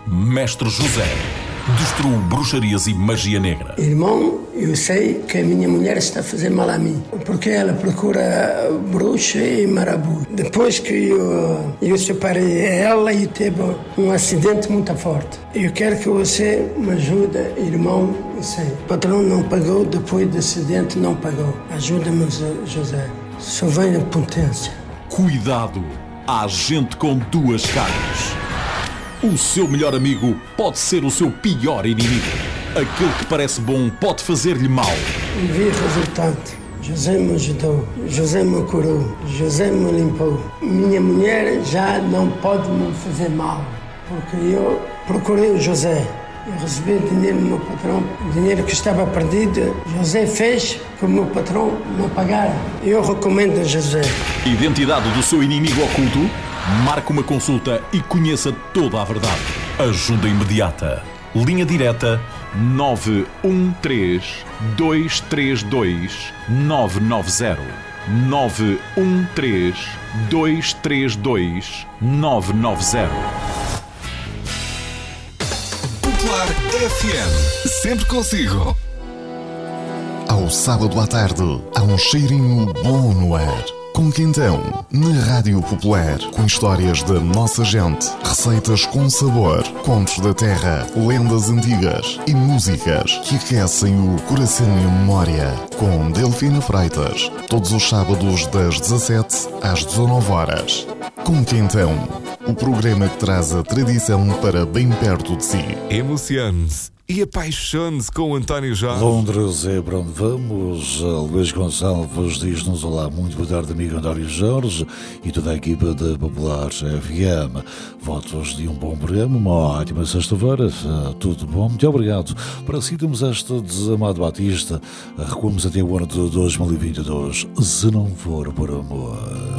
Mestre José. Destruiu bruxarias e magia negra. Irmão, eu sei que a minha mulher está a fazer mal a mim, porque ela procura bruxa e marabu. Depois que eu separei ela e teve um acidente muito forte. Eu quero que você me ajude, irmão. Eu sei. O patrão não pagou, depois do acidente não pagou. Ajuda-me, José. Só vem a potência. Cuidado, há gente com duas caras. O seu melhor amigo pode ser o seu pior inimigo. Aquele que parece bom pode fazer-lhe mal. E vi o resultado. José me ajudou, José me curou, José me limpou. Minha mulher já não pode me fazer mal, porque eu procurei o José. Eu recebi dinheiro do meu patrão, dinheiro que estava perdido. José fez que o meu patrão não pagara. Eu recomendo a José. Identidade do seu inimigo oculto? Marque uma consulta e conheça toda a verdade. Ajuda imediata. Linha direta 913-232-990. 913-232-990. Popular FM. Sempre consigo. Ao sábado à tarde, há um cheirinho bom no ar. Com Quintão, na Rádio Popular, com histórias da nossa gente, receitas com sabor, contos da terra, lendas antigas e músicas que aquecem o coração e a memória. Com Delfina Freitas, todos os sábados das 17 às 19 horas. Com Quintão, o programa que traz a tradição para bem perto de si. Emocione-se e apaixone-se com o António Jorge. Londres é para onde vamos. Luís Gonçalves diz-nos olá, muito boa tarde, amigo António Jorge e toda a equipa da Popular FM. Votos de um bom programa, uma ótima sexta-feira, tudo bom, muito obrigado. Para citarmos esta de Amado Batista, recuamos até o ano de 2022, se não for por amor.